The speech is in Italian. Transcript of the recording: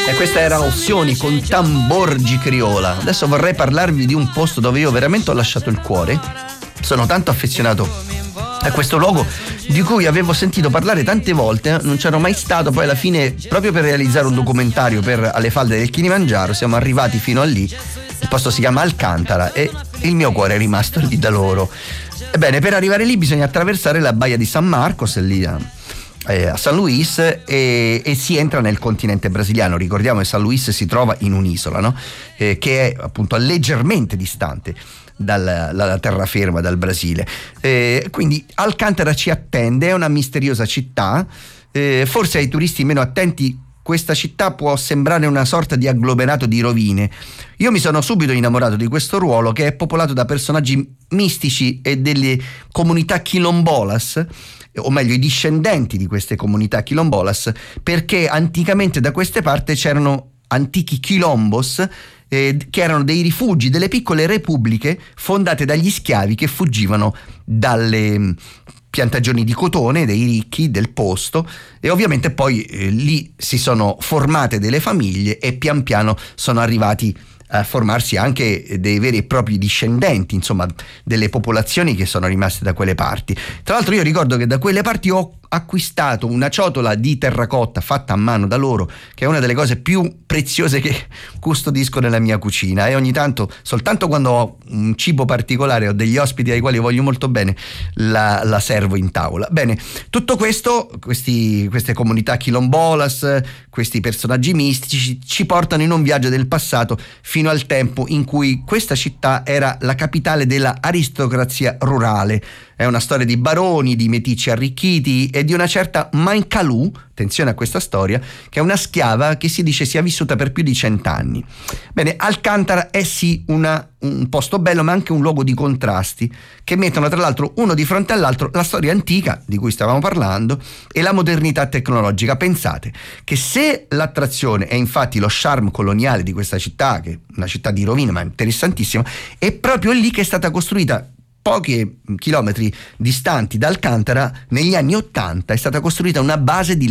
E questa era Alcioni con Tamborgi Criola. Adesso vorrei parlarvi di un posto dove io veramente ho lasciato il cuore. Sono tanto affezionato a questo luogo di cui avevo sentito parlare tante volte, non c'ero mai stato. Poi alla fine, proprio per realizzare un documentario per Alle falde del Kilimangiaro, siamo arrivati fino a lì. Il posto si chiama Alcantara e il mio cuore è rimasto lì da loro. Ebbene, per arrivare lì bisogna attraversare la baia di San Marcos, lì a San Luis, e si entra nel continente brasiliano. Ricordiamo che San Luis si trova in un'isola, no? Che è appunto leggermente distante dalla terraferma, dal Brasile. Quindi Alcantara ci attende, è una misteriosa città. Forse ai turisti meno attenti questa città può sembrare una sorta di agglomerato di rovine. Io mi sono subito innamorato di questo ruolo, che è popolato da personaggi mistici e delle comunità quilombolas, o meglio i discendenti di queste comunità quilombolas, perché anticamente da queste parti c'erano antichi quilombos, che erano dei rifugi, delle piccole repubbliche fondate dagli schiavi che fuggivano dalle piantagioni di cotone dei ricchi del posto, e ovviamente poi lì si sono formate delle famiglie e pian piano sono arrivati a formarsi anche dei veri e propri discendenti, insomma, delle popolazioni che sono rimaste da quelle parti. Tra l'altro io ricordo che da quelle parti ho acquistato una ciotola di terracotta fatta a mano da loro, che è una delle cose più preziose che custodisco nella mia cucina, e ogni tanto, soltanto quando ho un cibo particolare, ho degli ospiti ai quali voglio molto bene, la servo in tavola. Bene, tutto questo, queste comunità quilombolas, questi personaggi mistici ci portano in un viaggio del passato fino al tempo in cui questa città era la capitale della aristocrazia rurale. È una storia di baroni, di meticci arricchiti e di una certa Maincalou, attenzione a questa storia, che è una schiava che si dice sia vissuta per più di 100 anni. Bene, Alcantara è sì un posto bello, ma anche un luogo di contrasti, che mettono tra l'altro uno di fronte all'altro la storia antica di cui stavamo parlando e la modernità tecnologica. Pensate che se l'attrazione è infatti lo charme coloniale di questa città, che è una città di rovine ma interessantissima, è proprio lì che è stata costruita, pochi chilometri distanti da Alcantara, negli anni '80 è stata costruita una base di